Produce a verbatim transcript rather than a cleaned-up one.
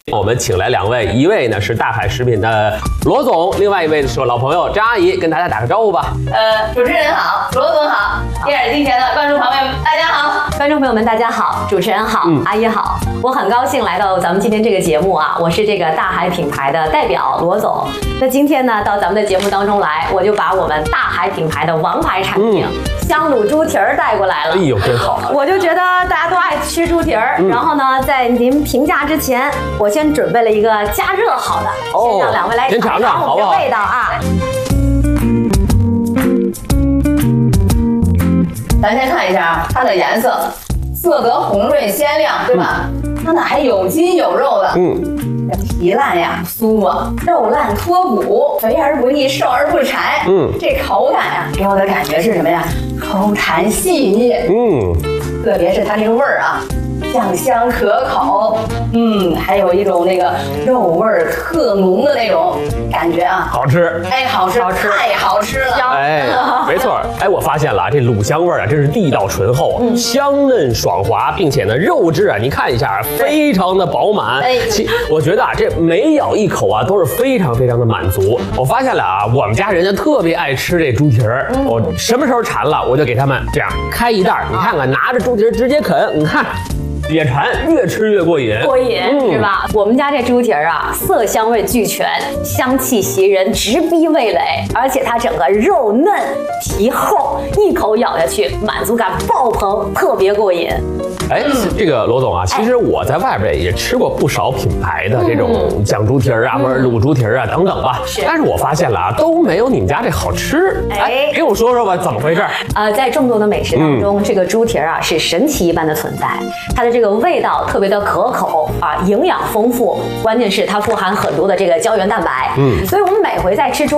我们请来两位，一位呢是大海食品的罗总，另外一位是我老朋友张阿姨，跟大家打个招呼吧。 呃，主持人好，罗总好，电视机前的观众朋友们，大家好。 观众朋友们，大家好，主持人好，嗯、阿姨好，我很高兴来到咱们今天这个节目啊，我是这个大海品牌的代表罗总。那今天呢，到咱们的节目当中来，我就把我们大海品牌的王牌产品、嗯、香卤猪蹄儿带过来了。 哎呦，真好！ 我就觉得大家都爱吃猪蹄儿、嗯，然后呢，在您评价之前，我先准备了一个加热好的，哦、先让两位来尝尝尝我们的味道啊。 咱先看一下它的颜色，色泽红润鲜亮，对吧？嗯、它呢还有筋有肉的，嗯，皮烂呀酥啊，肉烂脱骨，肥而不腻，瘦而不柴，嗯，这口感呀，给我的感觉是什么呀？口弹细腻，嗯，特别是它这个味儿啊。酱香可口，嗯，还有一种那个肉味儿特浓的那种感觉啊， 好吃， 哎，好吃，好吃，太好吃了， 哎，没错，哎，我发现了啊，这卤香味儿啊，真是地道醇厚，嗯、香嫩爽滑，并且呢，肉质啊，你看一下，非常的饱满。哎，其我觉得啊，这每咬一口啊，都是非常非常的满足。我发现了啊，我们家人家特别爱吃这猪蹄儿，嗯、我什么时候馋了，我就给他们这样开一袋，你看看，拿着猪蹄儿直接啃，你看。也馋，越吃越过瘾， 过瘾、嗯、是吧？我们家这猪蹄儿啊，色香味俱全，香气袭人，直逼味蕾，而且它整个肉嫩皮厚，一口咬下去，满足感爆棚，特别过瘾。 哎，这个罗总啊，其实我在外边也吃过不少品牌的这种酱猪蹄儿啊，嗯、或者卤猪蹄儿啊等等吧，是但是我发现了啊，都没有你们家这好吃。哎，给我说说吧，怎么回事？ 呃，在众多的美食当中，嗯、这个猪蹄儿啊是神奇一般的存在，它的这个味道特别的可口啊，营养丰富，关键是它富含很多的这个胶原蛋白，嗯，所以我们每回在吃猪